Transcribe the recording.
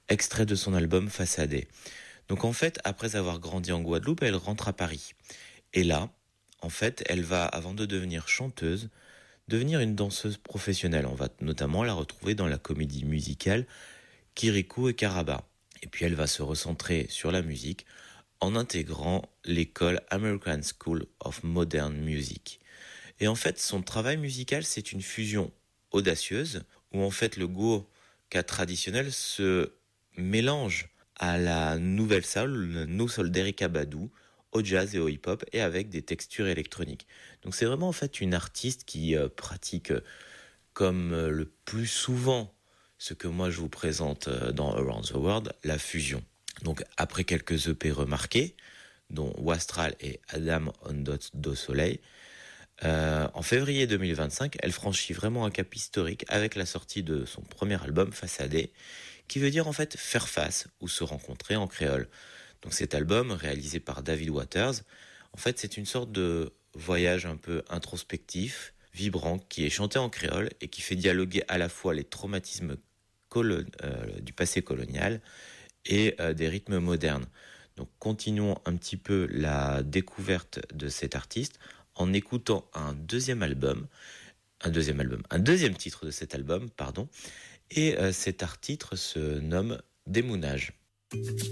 extrait de son album Façadé. Donc en fait, après avoir grandi en Guadeloupe, elle rentre à Paris. Et là, en fait, elle va, avant de devenir chanteuse, devenir une danseuse professionnelle. On va notamment la retrouver dans la comédie musicale Kirikou et Karaba. Et puis elle va se recentrer sur la musique en intégrant l'école American School of Modern Music. Et en fait, son travail musical, c'est une fusion audacieuse, où en fait le go-ka traditionnel se mélange à la nouvelle soul, le new soul d'Erykah Badu, au jazz et au hip-hop, et avec des textures électroniques. Donc c'est vraiment en fait une artiste qui pratique comme le plus souvent ce que moi je vous présente dans Around the World, la fusion. Donc après quelques EP remarqués, dont Wastral et Adam Ondot do Soleil, en février 2025, elle franchit vraiment un cap historique avec la sortie de son premier album Façadé, qui veut dire en fait faire face ou se rencontrer en créole. Donc cet album, réalisé par David Waters, en fait c'est une sorte de voyage un peu introspectif, vibrant, qui est chanté en créole et qui fait dialoguer à la fois les traumatismes du passé colonial et des rythmes modernes. Donc continuons un petit peu la découverte de cet artiste en écoutant un deuxième titre de cet album, pardon, et cet titre se nomme Démounage.